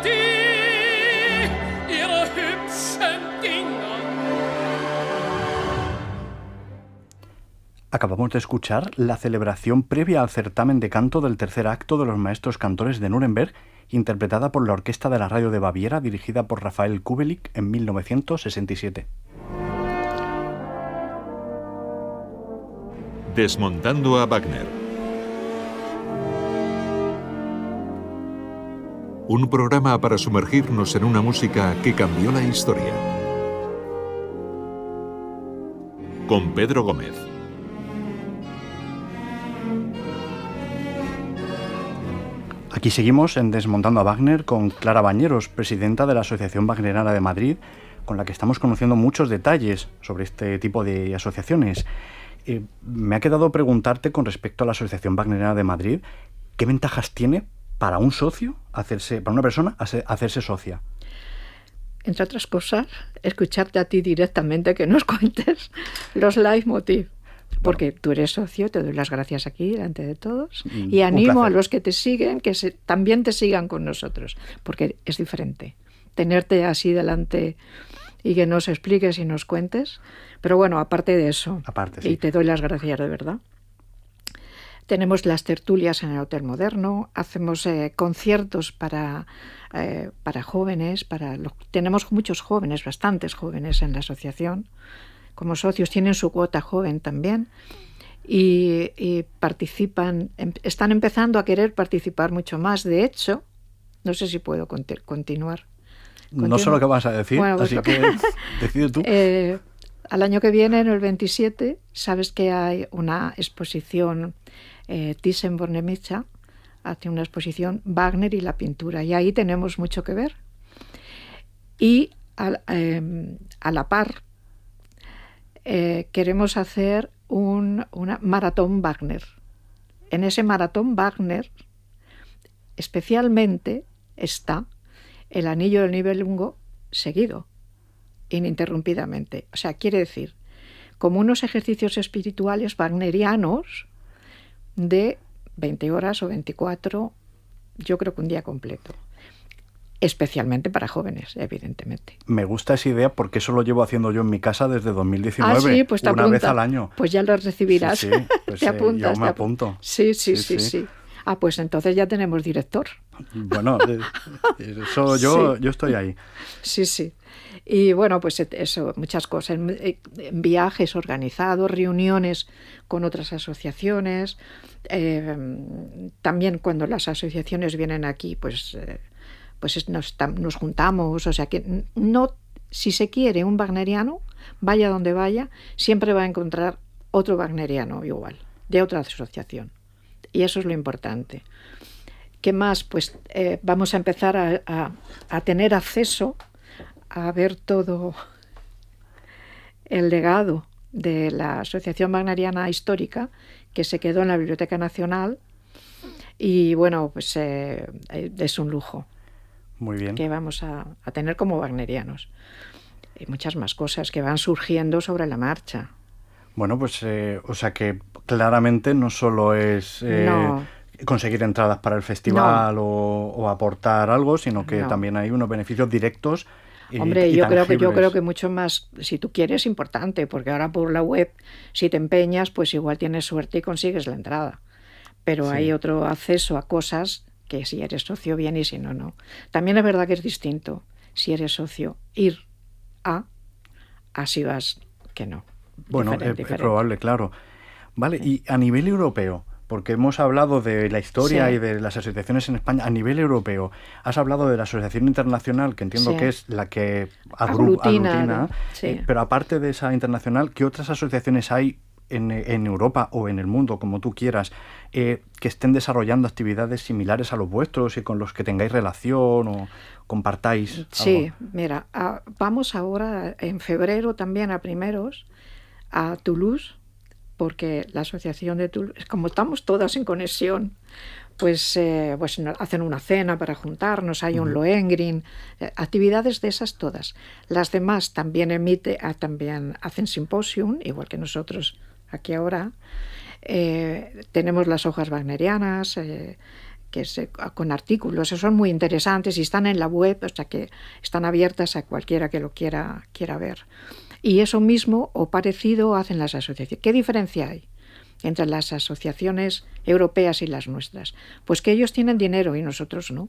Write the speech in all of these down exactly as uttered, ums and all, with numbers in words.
Acabamos de escuchar la celebración previa al certamen de canto del tercer acto de los maestros cantores de Nuremberg, interpretada por la Orquesta de la Radio de Baviera, dirigida por Rafael Kubelik en mil novecientos sesenta y siete. Desmontando a Wagner. Un programa para sumergirnos en una música que cambió la historia. Con Pedro Gómez. Aquí seguimos en Desmontando a Wagner con Clara Bañeros, presidenta de la Asociación Wagneriana de Madrid, con la que estamos conociendo muchos detalles sobre este tipo de asociaciones. Eh, me ha quedado preguntarte con respecto a la Asociación Wagneriana de Madrid, ¿qué ventajas tiene para un socio, hacerse, para una persona, hacerse socia? Entre otras cosas, escucharte a ti directamente, que nos cuentes los leitmotiv. Porque bueno, tú eres socio, te doy las gracias aquí delante de todos y animo a los que te siguen que se, también te sigan con nosotros, porque es diferente tenerte así delante y que nos expliques y nos cuentes. Pero bueno, aparte de eso, aparte, sí. Y te doy las gracias de verdad. Tenemos las tertulias en el Hotel Moderno, hacemos eh, conciertos para, eh, para jóvenes, para los, tenemos muchos jóvenes, bastantes jóvenes en la asociación. Como socios tienen su cuota joven también y, y participan, están empezando a querer participar mucho más. De hecho, no sé si puedo continuar. continuar. No sé lo que vas a decir, bueno, pues así que, que decide tú. Eh, al año que viene, en el veintisiete, sabes que hay una exposición, eh, Thyssen-Bornemisza hace una exposición Wagner y la pintura, y ahí tenemos mucho que ver. Y a, eh, a la par, Eh, queremos hacer un una maratón Wagner. En ese maratón Wagner especialmente está el Anillo del Nibelungo seguido, ininterrumpidamente. O sea, quiere decir, como unos ejercicios espirituales wagnerianos de veinte horas o veinticuatro, yo creo que un día completo. Especialmente para jóvenes, evidentemente. Me gusta esa idea porque eso lo llevo haciendo yo en mi casa desde dos mil diecinueve, ah, sí, pues te una apunta. vez al año. Pues ya lo recibirás. Sí, sí, pues, te apuntas. Eh, yo me te apunto. Sí sí sí, sí, sí, sí. Ah, pues entonces ya tenemos director. Bueno, eso yo, sí. yo estoy ahí. Sí, sí. Y bueno, pues eso, muchas cosas. Viajes organizados, reuniones con otras asociaciones. Eh, también cuando las asociaciones vienen aquí, pues... Eh, pues nos, nos juntamos, o sea que no, si se quiere un wagneriano, vaya donde vaya, siempre va a encontrar otro wagneriano igual, de otra asociación. Y eso es lo importante. ¿Qué más? Pues eh, vamos a empezar a, a, a tener acceso a ver todo el legado de la Asociación Wagneriana Histórica, que se quedó en la Biblioteca Nacional, y bueno, pues eh, es un lujo. Muy bien. Que vamos a, a tener como wagnerianos. Y muchas más cosas que van surgiendo sobre la marcha. Bueno, pues, eh, o sea que claramente no solo es eh, no. conseguir entradas para el festival no. o, o aportar algo, sino que no. también hay unos beneficios directos. Y, Hombre, y yo tangibles. creo que yo creo que mucho más, si tú quieres, importante, porque ahora por la web, si te empeñas, pues igual tienes suerte y consigues la entrada. Pero sí. Hay otro acceso a cosas que si eres socio bien y si no, no. También es verdad que es distinto, si eres socio, ir a, así vas, que no. Bueno, es, es probable, claro. Vale, y a nivel europeo, porque hemos hablado de la historia sí. y de las asociaciones en España, a nivel europeo, has hablado de la Asociación Internacional, que entiendo sí. que es la que agru- aglutina, aglutina sí. eh, pero aparte de esa internacional, ¿qué otras asociaciones hay En, en Europa o en el mundo, como tú quieras, eh, que estén desarrollando actividades similares a los vuestros y con los que tengáis relación o compartáis Sí, algo? Mira, a, vamos ahora en febrero también a primeros a Toulouse, porque la asociación de Toulouse, como estamos todas en conexión, pues, eh, pues hacen una cena para juntarnos, hay uh-huh. un Lohengrin, eh, actividades de esas todas. Las demás también emite, ah, también hacen simposium, igual que nosotros aquí ahora. Eh, tenemos las hojas wagnerianas, eh, que es, con artículos, son muy interesantes y están en la web, o sea que están abiertas a cualquiera que lo quiera, quiera ver. Y eso mismo o parecido hacen las asociaciones. ¿Qué diferencia hay entre las asociaciones europeas y las nuestras? Pues que ellos tienen dinero y nosotros no.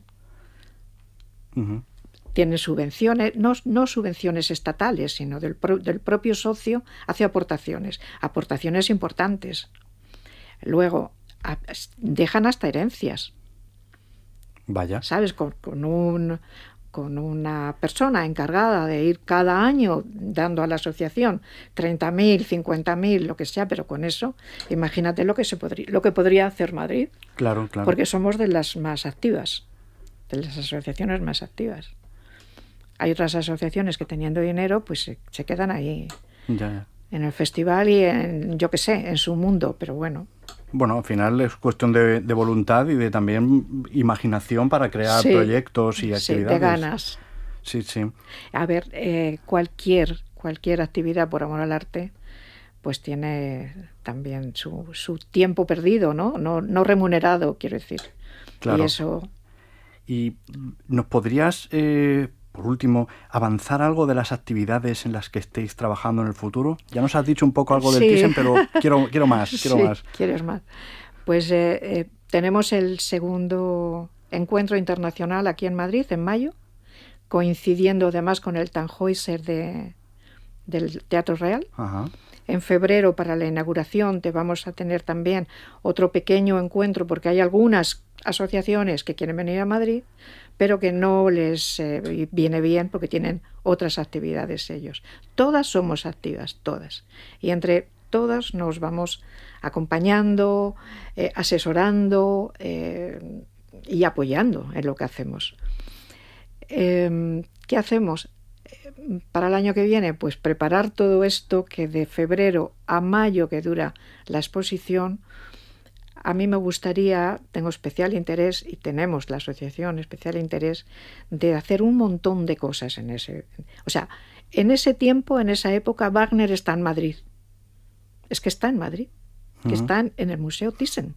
Uh-huh. Tienen subvenciones, no, no subvenciones estatales, sino del, pro, del propio socio hace aportaciones, aportaciones importantes. Luego, a, dejan hasta herencias. Vaya. ¿Sabes? Con, con, un, con una persona encargada de ir cada año dando a la asociación treinta mil, cincuenta mil, lo que sea, pero con eso, imagínate lo que, se podría, lo que podría hacer Madrid. Claro, claro. Porque somos de las más activas, de las asociaciones más activas. Hay otras asociaciones que teniendo dinero, pues se, se quedan ahí ya, ya. en el festival y en, yo qué sé, en su mundo, pero bueno. Bueno, al final es cuestión de, de voluntad y de también imaginación para crear sí, proyectos y actividades. Sí, de ganas. Sí, sí. A ver, eh, cualquier, cualquier actividad por amor al arte, pues tiene también su, su tiempo perdido, ¿no? No, no remunerado, quiero decir. Claro. Y eso... ¿Y nos podrías, eh, por último, avanzar algo de las actividades en las que estéis trabajando en el futuro? Ya nos has dicho un poco algo del sí. Thyssen, pero quiero, quiero más, quiero sí, más. ¿Quieres más? Pues eh, eh, tenemos el segundo encuentro internacional aquí en Madrid, en mayo, coincidiendo además con el Tannhäuser de, del Teatro Real. Ajá. En febrero, para la inauguración, te vamos a tener también otro pequeño encuentro, porque hay algunas asociaciones que quieren venir a Madrid, pero que no les eh, viene bien porque tienen otras actividades ellos. Todas somos activas, todas. Y entre todas nos vamos acompañando, eh, asesorando eh, y apoyando en lo que hacemos. Eh, ¿Qué hacemos? Para el año que viene, pues preparar todo esto que de febrero a mayo que dura la exposición. A mí me gustaría, tengo especial interés y tenemos la asociación especial interés de hacer un montón de cosas en ese, o sea, en ese tiempo, en esa época, Wagner está en Madrid. Es que está en Madrid, que uh-huh. está en el Museo Thyssen.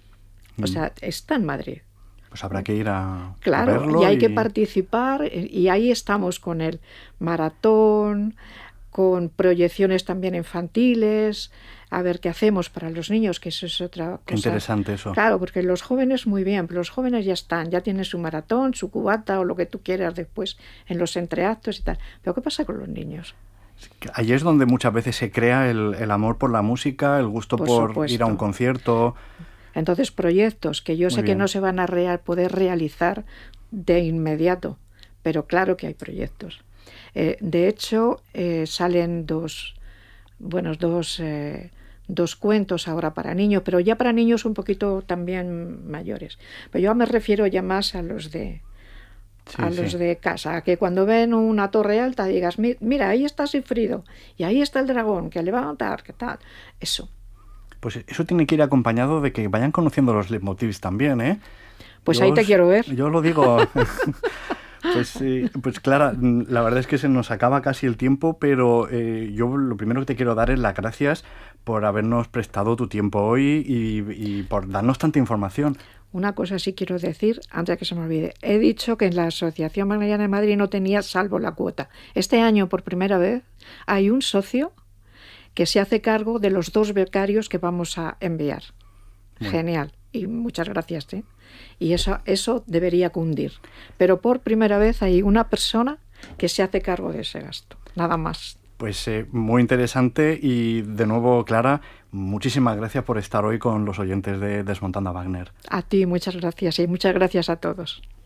O sea, está en Madrid. Pues habrá que ir a, claro, a verlo. Y hay y... que participar, y ahí estamos con el maratón, con proyecciones también infantiles, a ver qué hacemos para los niños, que eso es otra cosa. Qué interesante eso. Claro, porque los jóvenes muy bien, pero los jóvenes ya están, ya tienen su maratón, su cubata o lo que tú quieras después en los entreactos y tal. Pero ¿qué pasa con los niños? Allí es donde muchas veces se crea el, el amor por la música, el gusto por, por supuesto. ir a un concierto. Entonces, proyectos que yo Muy sé bien. que no se van a real, poder realizar de inmediato, pero claro que hay proyectos. Eh, de hecho, eh, salen dos, bueno, dos, eh, dos cuentos ahora para niños, pero ya para niños un poquito también mayores. Pero yo me refiero ya más a los de sí, a sí. los de casa, a que cuando ven una torre alta digas, mira, ahí está Sigfrido, y ahí está el dragón, que le va a matar, que tal, eso. Pues eso tiene que ir acompañado de que vayan conociendo los leitmotivs también, ¿eh? Pues yo ahí te os, quiero ver. Yo lo digo. Pues sí, pues Clara, la verdad es que se nos acaba casi el tiempo, pero eh, yo lo primero que te quiero dar es las gracias por habernos prestado tu tiempo hoy y, y por darnos tanta información. Una cosa sí quiero decir, antes de que se me olvide. He dicho que en la Asociación Wagneriana de Madrid no tenía salvo la cuota. Este año, por primera vez, hay un socio que se hace cargo de los dos becarios que vamos a enviar. Bueno. Genial. Y muchas gracias, ¿eh? Y eso, eso debería cundir. Pero por primera vez hay una persona que se hace cargo de ese gasto. Nada más. Pues eh, muy interesante y de nuevo, Clara, muchísimas gracias por estar hoy con los oyentes de Desmontando a Wagner. A ti muchas gracias y muchas gracias a todos.